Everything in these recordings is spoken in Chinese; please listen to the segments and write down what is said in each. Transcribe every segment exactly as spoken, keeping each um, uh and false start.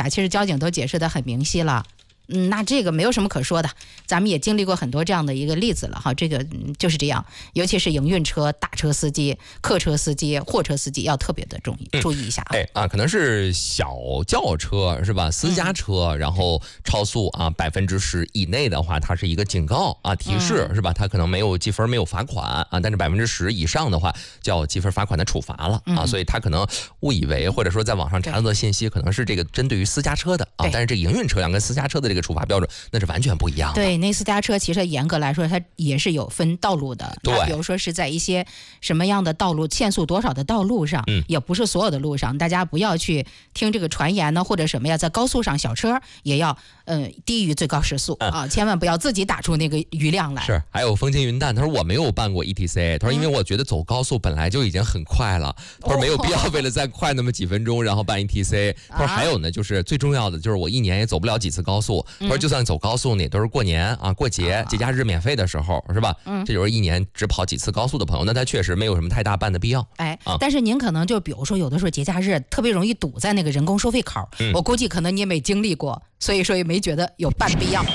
法，其实交警都解释得很明晰了。嗯，那这个没有什么可说的，咱们也经历过很多这样的一个例子了哈。这个、嗯、就是这样，尤其是营运车、大车司机、客车司机、货车司机要特别的注意、嗯、注意一下啊。 哎啊，可能是小轿车是吧？私家车，嗯、然后超速啊，百分之十以内的话，它是一个警告啊提示、嗯、是吧？它可能没有记分，没有罚款啊，但是百分之十以上的话，就要记分罚款的处罚了啊。嗯、所以他可能误以为，或者说在网上查到的信息，可能是这个针对于私家车的啊，但是这营运车辆跟私家车的这个处罚标准那是完全不一样的。 对，那私家车其实严格来说它也是有分道路的。 对， 比如说是在一些什么样的道路限速多少的道路上、嗯、也不是所有的路上，大家不要去听这个传言呢，或者什么呀，在高速上小车也要呃低于最高时速、嗯、啊，千万不要自己打出那个余量来。 是，还有风轻云淡，他说我没有办过 E T C， 他说因为我觉得走高速本来就已经很快了、嗯、他说没有必要为了再快那么几分钟然后办 E T C、哦、他说还有呢，就是最重要的就是我一年也走不了几次高速、嗯、他说就算走高速呢也都是过年啊、过节、节假日免费的时候，是吧？嗯，这就是一年只跑几次高速的朋友，那他确实没有什么太大办的必要。 哎，啊、但是您可能就比如说有的时候节假日特别容易堵在那个人工收费口、嗯，我估计可能你也没经历过，所以说也没觉得有办必要。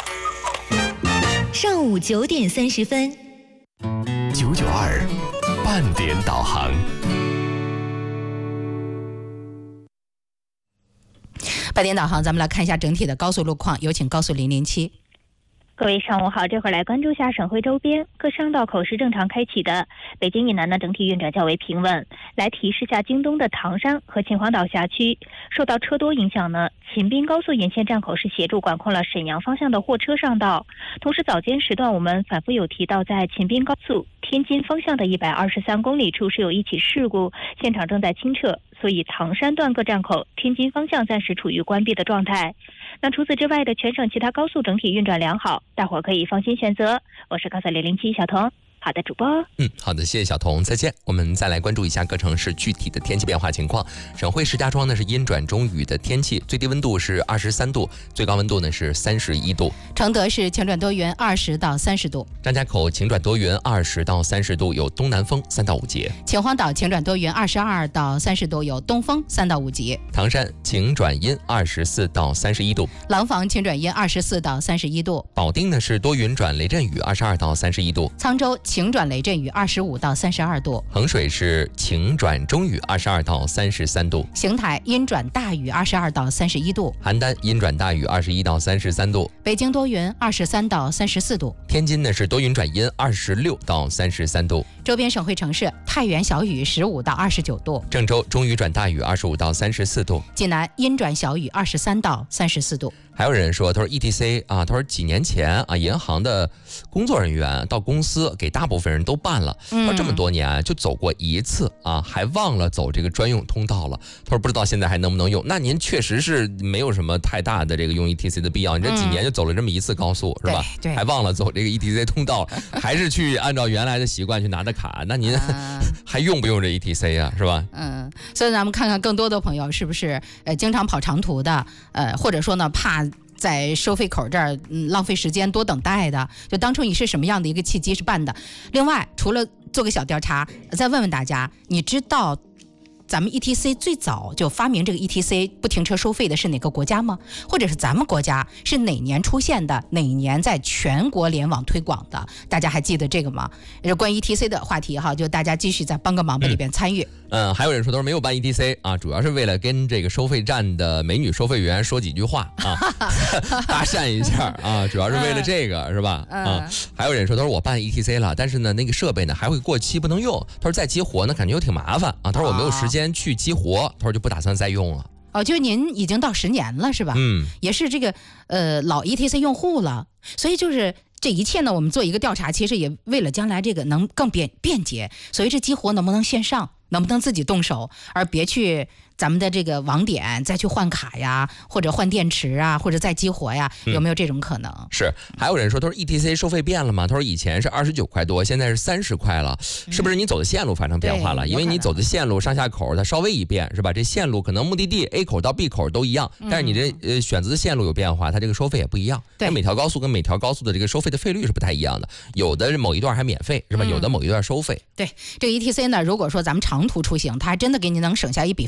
上午九点三十分， 九九二半点导航。 半点导航，咱们来看一下整体的高速路况，有请高速零零七。 各位上午好，这会儿来关注下省会周边各商道口是正常开启的，北京以南呢整体运转较为平稳。来提示下京东的唐山和秦皇岛辖区，受到车多影响呢，秦滨高速沿线站口是协助管控了沈阳方向的货车上道。同时早间时段我们反复有提到，在秦滨高速天津方向的一百二十三公里处是有一起事故，现场正在清撤，所以唐山段各站口天津方向暂时处于关闭的状态。那除此之外的全省其他高速整体运转良好，大伙可以放心选择。我是高速零零七小童。好的，主播。 嗯，好的，谢谢小童，再见。我们再来关注一下各城市具体的天气变化情况。省会石家庄呢是阴转中雨的天气，最低温度是二十三度，最高温度呢是三十一度。 承德是晴转多云，二十到三十度。 张家口晴转多云，二十到三十度，有东南风三到五级。 秦皇岛晴转多云，二十二到三十度，有东风三到五级。 唐山晴转阴，二十四到三十一度。 廊坊晴转阴，二十四到三十一度。 保定呢是多云转雷阵雨，二十二到三十一度。 沧州晴转雷阵雨，二十五到三十二度。 衡水是晴转中雨，二十二到三十三度。 邢台阴转大雨，二十二到三十一度。 邯郸阴转大雨，二十一到三十三度。 北京多云，二十三到三十四度。 天津呢是多云转阴，二十六到三十三度。 周边省会城市太原小雨，十五到二十九度。 郑州中雨转大雨，二十五到三十四度。 济南阴转小雨，二十三到三十四度。 还有人说，他说 E T C 啊，他说几年前啊，银行的工作人员到公司给大部分人都办了，他说这么多年就走过一次啊，还忘了走这个专用通道了。他说不知道现在还能不能用。那您确实是没有什么太大的这个用 E T C 的必要，你这几年就走了这么一次高速、嗯、是吧？ 对， 还忘了走这个 E T C 通道，还是去按照原来的习惯去拿的卡，那您、啊、还用不用这 E T C 啊？是吧？ 嗯，所以咱们看看更多的朋友是不是呃经常跑长途的，呃或者说呢怕在收费口这儿、嗯、浪费时间多等待的，就当初你是什么样的一个契机是办的。另外除了做个小调查，再问问大家，你知道咱们 E T C 最早就发明这个 E T C 不停车收费的是哪个国家吗？或者是咱们国家是哪年出现的，哪年在全国联网推广的？大家还记得这个吗？关于 E T C 的话题哈，就大家继续在帮个忙吧里边参与。 嗯, 嗯，还有人说都是没有办 E T C 啊，主要是为了跟这个收费站的美女收费员说几句话啊，搭讪一下啊，主要是为了这个、嗯、是吧？啊，还有人说都是我办 E T C 了，但是呢那个设备呢还会过期不能用，他说再激活呢感觉又挺麻烦啊，他说我没有时间去激活，他说就不打算再用了。 哦，就您已经到十年了是吧？嗯，也是这个呃老 E T C 用户了，所以就是这一切呢，我们做一个调查，其实也为了将来这个能更便便捷，所以这激活能不能线上，能不能自己动手，而别去咱们的这个网点再去换卡呀，或者换电池啊，或者再激活呀，有没有这种可能？ 嗯、是，还有人说，他说 E T C 收费变了吗？他说以前是二十九块多，现在是三十块了，是不是你走的线路发生变化了？嗯、因为你走的线路上下口它稍微一变，是吧？这线路可能目的地 A 口到 B 口都一样，但是你这呃选择的线路有变化，它这个收费也不一样。对，每条高速跟每条高速的这个收费的费率是不太一样的，有的某一段还免费，是吧？有的某一段收费。 对，这个 E T C 呢，如果说咱们长途出行，它还真的给你能省下一笔费用。关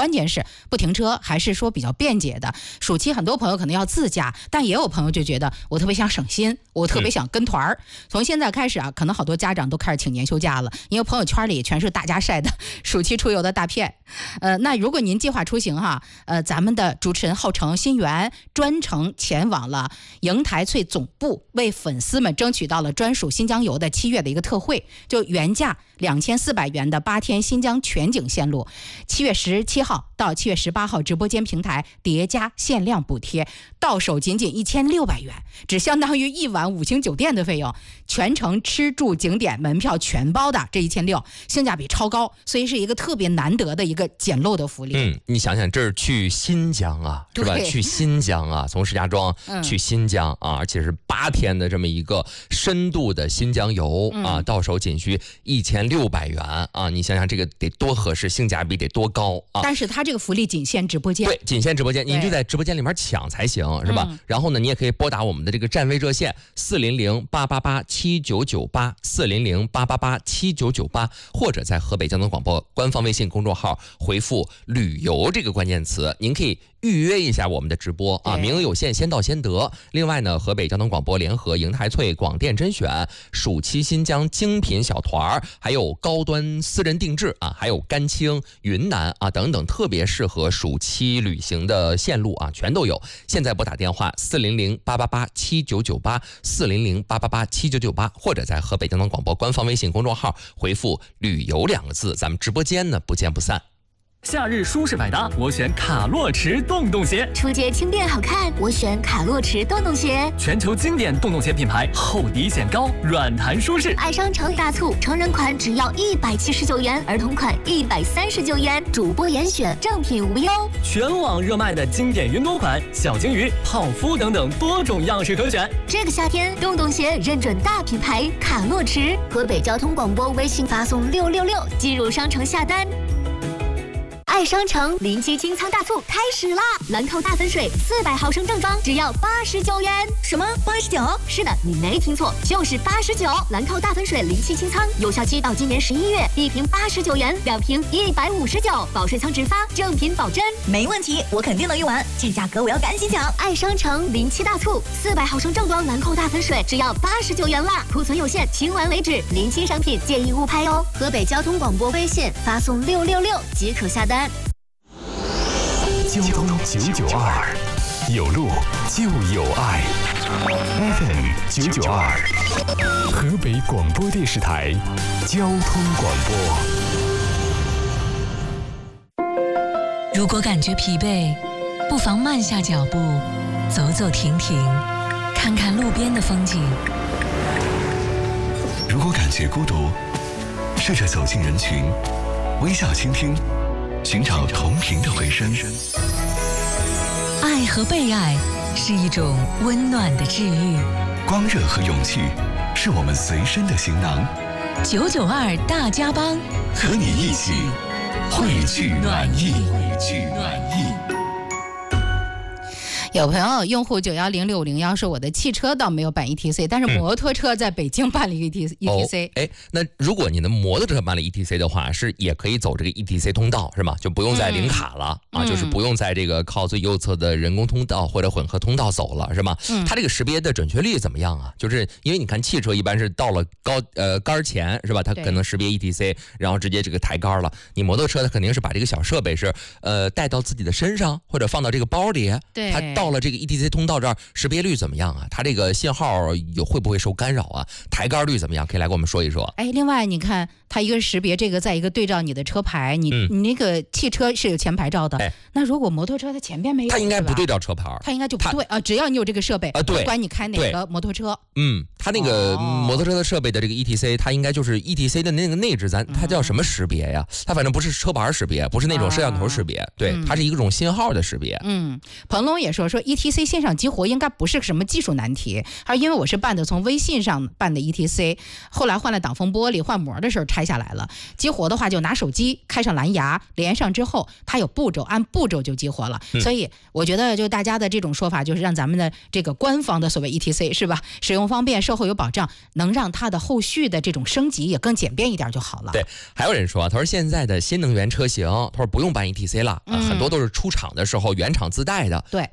关键是不停车还是说比较便捷的。暑期很多朋友可能要自驾，但也有朋友就觉得我特别想省心，我特别想跟团儿。从现在开始啊，可能好多家长都开始请年休假了，因为朋友圈里全是大家晒的暑期出游的大片。呃，那如果您计划出行哈，呃，咱们的主持人浩成、新源专程前往了邢台翠总部，为粉丝们争取到了专属新疆游的七月的一个特惠，就原价两千四百元的八天新疆全景线路，七月十七号到七月十八号直播间平台叠加限量补贴，到手仅仅一千六百元，只相当于一晚五星酒店的费用，全程吃住景点门票全包的，这一千六性价比超高，所以是一个特别难得的一个捡漏的福利。 嗯，你想想，这是去新疆啊，是吧？去新疆啊，从石家庄去新疆啊，而且是八天的这么一个深度的新疆游啊，到手仅需一千六百元啊！你想想这个得多合适，性价比得多高啊！ 但是它这个福利仅限直播间， 对，仅限直播间，您就在直播间里面抢才行，是吧？嗯、然后呢，你也可以拨打我们的这个占位热线四零零八八八七九九八四零零八八八七九九八，或者在河北交通广播官方微信公众号回复“旅游”这个关键词，您可以预约一下我们的直播啊，名额有限，先到先得。另外呢，河北交通广播联合邢台翠广电甄选暑期新疆精品小团，还有高端私人定制啊，还有甘青、云南啊等等特别适合暑期旅行的线路啊，全都有。现在拨打电话四零零八八八七九九八四零零八八八七九九八，或者在河北交通广播官方微信公众号回复“旅游”两个字，咱们直播间呢不见不散。 夏日舒适百搭，我选卡洛驰洞洞鞋。 出街轻便好看，我选卡洛驰洞洞鞋。 全球经典洞洞鞋品牌，厚底显高，软弹舒适。 爱商城大促，成人款只要一百七十九元，儿童款一百三十九元，主播严选，正品无忧。 全网热卖的经典云朵款，小金鱼、泡芙等等多种样式可选。 这个夏天，洞洞鞋认准大品牌卡洛驰。河北交通广播微信发送六六六，进入商城下单。爱商城临期清仓大促开始啦！兰蔻大粉水四百毫升正装只要八十九元。什么八十九？是的，你没听错，就是八十九。兰蔻大粉水临期清仓，有效期到今年十一月，一瓶八十九元，两瓶一百五十九，保税仓直发，正品保真。 没问题，我肯定能用完，这价格我要赶紧抢！ 爱商城临期大促，四百毫升正装兰蔻大粉水只要八十九元啦，库存有限，清完为止。临期商品建议勿拍哦。河北交通广播微信发送六六六即可下单。 交通九九二，有路就有爱。F M 九九二，河北广播电视台交通广播。 如果感觉疲惫，不妨慢下脚步，走走停停，看看路边的风景。 如果感觉孤独，试着走进人群，微笑倾听，寻找同频的回声。 爱和被爱是一种温暖的治愈， 光热和勇气是我们随身的行囊。 九九二大家帮， 和你一起汇聚暖意，汇聚暖意。 有朋友用户九幺零六五零幺说，我的汽车倒没有办 E T C， 但是摩托车在北京办了一个 E T C。 哎、哦，那如果你的摩托车办了 E T C 的话，是也可以走这个 E T C 通道，是吧？就不用再领卡了、嗯、啊，就是不用在这个靠最右侧的人工通道或者混合通道走了，是吧？嗯，它这个识别的准确率怎么样啊？就是因为你看汽车一般是到了高呃杆前，是吧？它可能识别 E T C， 然后直接这个抬杆了。你摩托车它肯定是把这个小设备是呃带到自己的身上，或者放到这个包里。 对， 它到了这个 E T C 通道这儿，识别率怎么样啊？它这个信号有会不会受干扰啊？抬杆率怎么样？可以来跟我们说一说。 哎，另外你看，它一个识别这个，再一个对照你的车牌，你、嗯、你那个汽车是有前牌照的，哎、那如果摩托车它前边没有， 它应该不对照车牌， 它应该就不对啊。只要你有这个设备啊， 对， 不管你开哪个摩托车， 嗯，它那个摩托车的设备的这个 E T C， 它应该就是 E T C 的那个内置，咱它叫什么识别呀？它反正不是车牌识别，不是那种摄像头识别，啊、对、嗯，它是一种信号的识别。 嗯，彭龙也说说 E T C 线上激活应该不是什么技术难题，而因为我是办的从微信上办的 E T C， 后来换了挡风玻璃换膜的时候拆下来了。激活的话就拿手机开上蓝牙连上之后，它有步骤，按步骤就激活了、嗯、所以我觉得就大家的这种说法就是让咱们的这个官方的所谓 E T C 是吧，使用方便售售后有保障，能让它的后续的这种升级也更简便一点就好了。 对，还有人说，他说现在的新能源车型，他说不用办 E T C 了，呃嗯很多都是出厂的时候原厂自带的。 对，